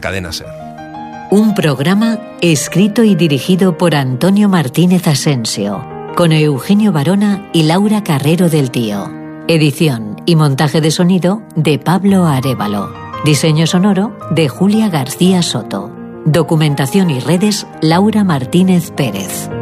Cadena SER. Un programa escrito y dirigido por Antonio Martínez Asensio, con Eugenio Barona y Laura Carrero del Tío. Edición y montaje de sonido de Pablo Arévalo. Diseño sonoro de Julia García Soto. Documentación y redes Laura Martínez Pérez.